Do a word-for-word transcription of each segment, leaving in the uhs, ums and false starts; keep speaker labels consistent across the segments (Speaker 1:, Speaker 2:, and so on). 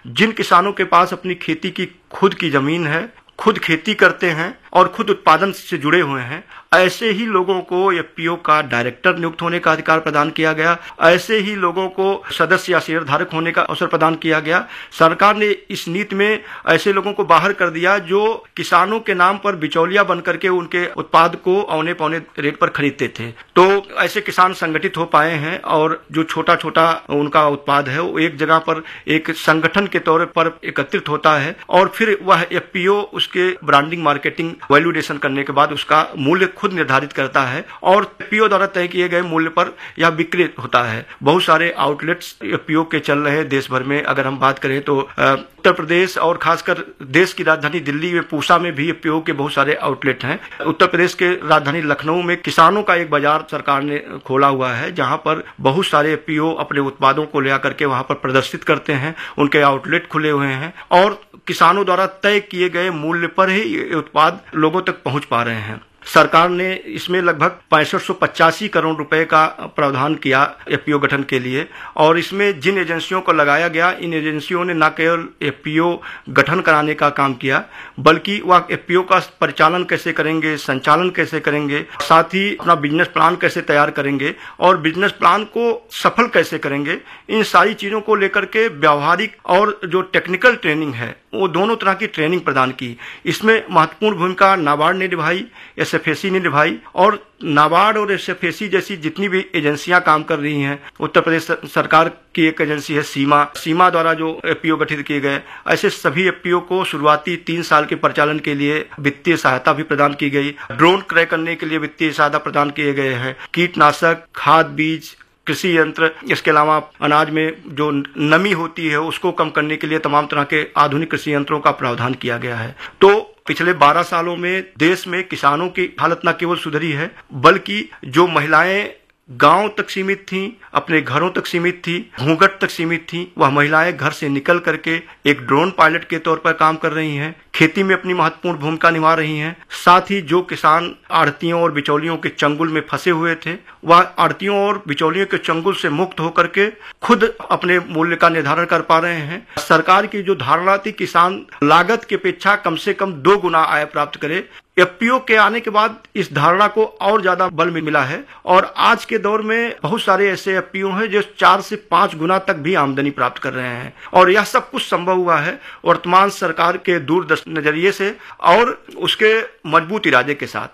Speaker 1: जिन किसानों के पास अपनी खेती की खुद की जमीन है, खुद खेती करते हैं और खुद उत्पादन से जुड़े हुए हैं, ऐसे ही लोगों को एफपीओ का डायरेक्टर नियुक्त होने का अधिकार प्रदान किया गया। ऐसे ही लोगों को सदस्य या शेयरधारक होने का अवसर प्रदान किया गया। सरकार ने इस नीति में ऐसे लोगों को बाहर कर दिया जो किसानों के नाम पर बिचौलिया बन करके उनके उत्पाद को औने पौने रेट पर खरीदते थे। तो ऐसे किसान संगठित हो पाए हैं और जो छोटा छोटा उनका उत्पाद है वो एक जगह पर एक संगठन के तौर पर एकत्रित होता है और फिर वह एफपीओ उसके ब्रांडिंग, मार्केटिंग, वैल्यूडेशन करने के बाद उसका मूल्य खुद निर्धारित करता है और एफपीओ द्वारा तय किए गए मूल्य पर यह बिक्री होता है। बहुत सारे आउटलेट्स एफपीओ के चल रहे हैं देश भर में। अगर हम बात करें तो उत्तर प्रदेश और खासकर देश की राजधानी दिल्ली में पूसा में भी एफपीओ के बहुत सारे आउटलेट हैं। उत्तर प्रदेश के राजधानी लखनऊ में किसानों का एक बाजार सरकार ने खोला हुआ है जहां पर बहुत सारे एफपीओ अपने उत्पादों को ले आकर के वहां पर प्रदर्शित करते हैं। उनके आउटलेट खुले हुए हैं और किसानों द्वारा तय किए गए मूल्य पर ही ये उत्पाद लोगों तक पहुंच पा रहे हैं। सरकार ने इसमें लगभग पैंसठ सौ पचासी करोड़ रुपए का प्रावधान किया एफपीओ गठन के लिए और इसमें जिन एजेंसियों को लगाया गया, इन एजेंसियों ने न केवल एफपीओ गठन कराने का काम किया बल्कि वह एफपीओ का परिचालन कैसे करेंगे, संचालन कैसे करेंगे, साथ ही अपना बिजनेस प्लान कैसे तैयार करेंगे और बिजनेस प्लान को सफल कैसे करेंगे, इन सारी चीजों को लेकर के व्यावहारिक और जो टेक्निकल ट्रेनिंग है वो दोनों तरह की ट्रेनिंग प्रदान की। इसमें महत्वपूर्ण भूमिका नाबार्ड ने निभाई, एसएफएसी ने निभाई और नाबार्ड और एसएफएसी जैसी जितनी भी एजेंसियां काम कर रही हैं, उत्तर प्रदेश सरकार की एक एजेंसी है सीमा, सीमा द्वारा जो एफपीओ गठित किए गए, ऐसे सभी एफपीओ को शुरुआती तीन साल के परिचालन के लिए वित्तीय सहायता भी प्रदान की गई। ड्रोन क्रय करने के लिए वित्तीय सहायता प्रदान किए गए हैं। कीटनाशक, खाद, बीज, कृषि यंत्र, इसके अलावा अनाज में जो नमी होती है उसको कम करने के लिए तमाम तरह के आधुनिक कृषि यंत्रों का प्रावधान किया गया है। तो पिछले बारह सालों में देश में किसानों की हालत न केवल सुधरी है बल्कि जो महिलाएं गांव तक सीमित थीं, अपने घरों तक सीमित थी, घूंघट तक सीमित थी, वह महिलाएं घर से निकल करके एक ड्रोन पायलट के तौर पर काम कर रही हैं, खेती में अपनी महत्वपूर्ण भूमिका निभा रही हैं। साथ ही जो किसान आढ़तियों और बिचौलियों के चंगुल में फंसे हुए थे वह आढ़तियों और बिचौलियों के चंगुल से मुक्त होकर के खुद अपने मूल्य का निर्धारण कर पा रहे हैं। सरकार की जो धारणा थी किसान लागत की अपेक्षा कम से कम दो गुना आय प्राप्त करे, एफपीओ के आने के बाद इस धारणा को और ज्यादा बल मिला है और आज के दौर में बहुत सारे ऐसे एफपीओ हैं जो चार से पांच गुना तक भी आमदनी प्राप्त कर रहे हैं और यह सब कुछ संभव हुआ है वर्तमान सरकार के दूरदर्शी नजरिए से और उसके मजबूत इरादे के साथ।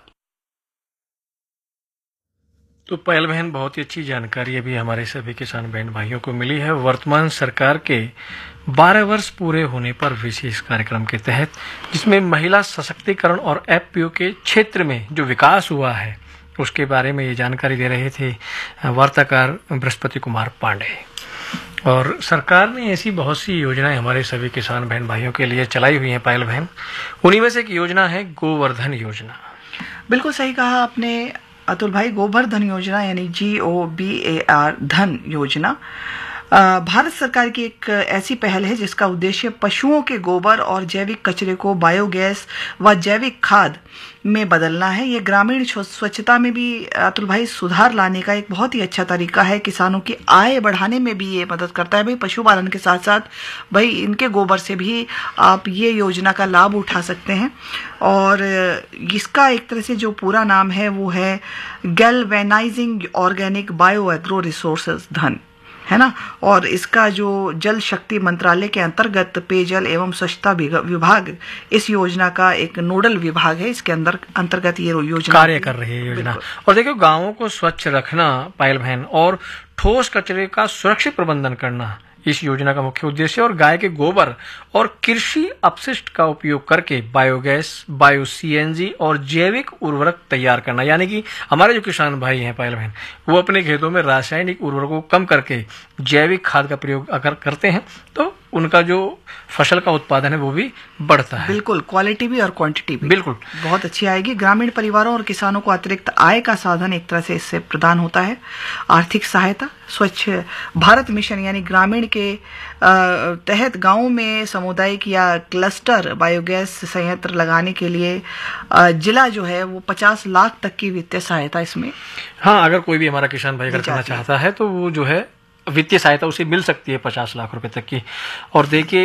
Speaker 2: तो पायल बहन, बहुत ही अच्छी जानकारी अभी हमारे सभी किसान बहन भाइयों को मिली है। वर्तमान सरकार के बारह वर्ष पूरे होने पर विशेष कार्यक्रम के तहत जिसमें महिला सशक्तिकरण और एफपीओ के क्षेत्र में जो विकास हुआ है उसके बारे में ये जानकारी दे रहे थे वार्ताकार बृहस्पति कुमार पांडे। और सरकार ने ऐसी बहुत सी योजनाएं हमारे सभी किसान बहन भाइयों के लिए चलाई हुई हैं पायल बहन। उन्हीं में से एक योजना है गोवर्धन योजना।
Speaker 3: बिल्कुल सही कहा आपने अतुल भाई। गोवर्धन योजना यानी जी ओ बी ए आर धन योजना भारत सरकार की एक ऐसी पहल है जिसका उद्देश्य पशुओं के गोबर और जैविक कचरे को बायोगैस व जैविक खाद में बदलना है। ये ग्रामीण स्वच्छता में भी अतुल भाई सुधार लाने का एक बहुत ही अच्छा तरीका है। किसानों की आय बढ़ाने में भी ये मदद करता है। भाई पशुपालन के साथ साथ भाई इनके गोबर से भी आप ये योजना का लाभ उठा सकते हैं और इसका एक तरह से जो पूरा नाम है वो है galvanising organic bio agro resources धन, है ना। और इसका जो जल शक्ति मंत्रालय के अंतर्गत पेयजल एवं स्वच्छता विभाग इस योजना का एक नोडल विभाग है। इसके अंदर अंतर्गत ये योजना
Speaker 2: कार्य कर रही है योजना। और देखिए गांवों को स्वच्छ रखना पायल बहन और ठोस कचरे का सुरक्षित प्रबंधन करना इस योजना का मुख्य उद्देश्य और गाय के गोबर और कृषि अपशिष्ट का उपयोग करके बायोगैस, बायो सीएनजी और जैविक उर्वरक तैयार करना। यानी कि हमारे जो किसान भाई हैं पायल बहन वो अपने खेतों में रासायनिक उर्वरकों को कम करके जैविक खाद का प्रयोग अगर करते हैं तो उनका जो फसल का उत्पादन है वो भी बढ़ता है।
Speaker 3: बिल्कुल, क्वालिटी भी और क्वांटिटी भी
Speaker 2: बिल्कुल
Speaker 3: बहुत अच्छी आएगी। ग्रामीण परिवारों और किसानों को अतिरिक्त आय का साधन एक तरह से इससे प्रदान होता है। आर्थिक सहायता, स्वच्छ भारत मिशन यानी ग्रामीण के तहत गांवों में सामुदायिक या क्लस्टर बायोगैस संयंत्र लगाने के लिए जिला जो है वो पचास लाख तक की वित्तीय सहायता इसमें,
Speaker 2: हाँ, अगर कोई भी हमारा किसान भाई अगर करना चाहता है तो वो जो है वित्तीय सहायता उसे मिल सकती है पचास लाख रुपए तक की। और देखिए